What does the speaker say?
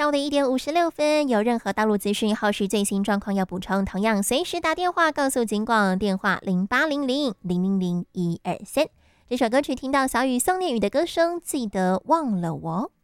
上午的1点56分，有任何道路资讯、后续最新状况要补充，同样随时打电话告诉警广，电话0800-000-123。这首歌曲听到小雨宋念宇的歌声，记得忘了我。